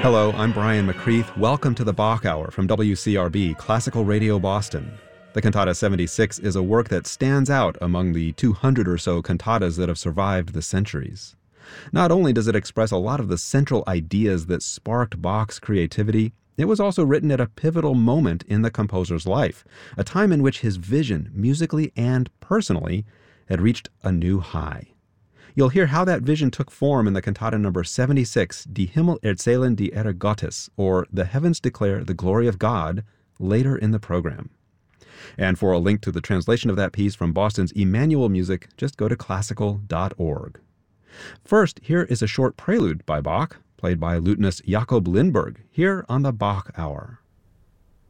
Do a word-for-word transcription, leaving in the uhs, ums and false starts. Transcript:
Hello, I'm Brian McCreath. Welcome to the Bach Hour from W C R B, Classical Radio Boston. The Cantata seventy-six is a work that stands out among the two hundred or so cantatas that have survived the centuries. Not only does it express a lot of the central ideas that sparked Bach's creativity, it was also written at a pivotal moment in the composer's life, a time in which his vision, musically and personally, had reached a new high. You'll hear how that vision took form in the cantata number seventy-six, Die Himmel erzählen die Ehre Gottes, or The Heavens Declare the Glory of God, later in the program. And for a link to the translation of that piece from Boston's Emmanuel Music, just go to classical dot org. First, here is a short prelude by Bach, played by lutenist Jakob Lindberg, here on the Bach Hour.